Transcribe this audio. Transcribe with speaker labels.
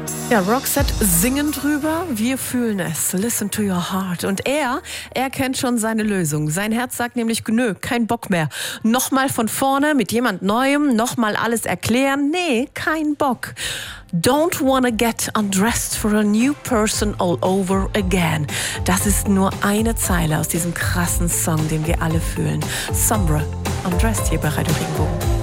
Speaker 1: Ja, Roxette singen drüber, wir fühlen es. Listen to your heart. Und er kennt schon seine Lösung. Sein Herz sagt nämlich, nö, kein Bock mehr. Nochmal von vorne mit jemand Neuem, nochmal alles erklären. Nee, kein Bock. Don't wanna get undressed for a new person all over again. Das ist nur eine Zeile aus diesem krassen Song, den wir alle fühlen. Sombra, Undressed hier bei Radio Regenbogen.